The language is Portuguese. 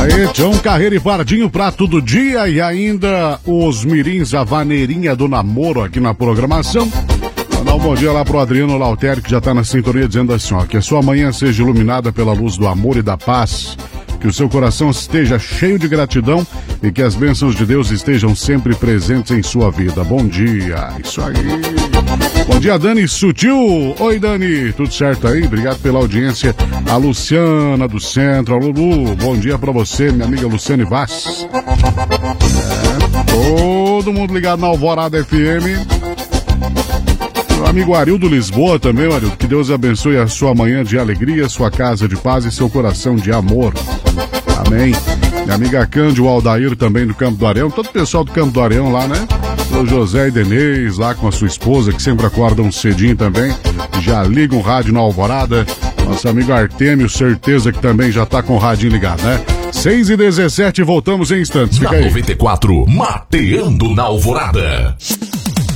Aí, Tião Carreira e Pardinho, prato do dia e ainda os mirins, a vaneirinha do namoro aqui na programação. Mandar um bom dia lá pro Adriano Lautério, que já tá na sintonia, dizendo assim, ó, que a sua manhã seja iluminada pela luz do amor e da paz, que o seu coração esteja cheio de gratidão e que as bênçãos de Deus estejam sempre presentes em sua vida. Bom dia, isso aí. Bom dia, Dani Sutil. Oi, Dani, tudo certo aí? Obrigado pela audiência. A Luciana do Centro, a Lulu, bom dia pra você, minha amiga Luciane Vaz. Todo mundo ligado na Alvorada FM. Meu amigo Arildo Lisboa também, Arildo, que Deus abençoe a sua manhã de alegria, sua casa de paz e seu coração de amor. Amém. Minha amiga Cândido, o Aldair também do Campo do Areão, todo o pessoal do Campo do Areão lá, né? O José e Denez lá com a sua esposa, que sempre acordam cedinho também, já ligam o rádio na Alvorada. Nosso amigo Artêmio, certeza que também já tá com o radinho ligado, né? 6h17, voltamos em instantes. Fica aí. 94, mateando na Alvorada.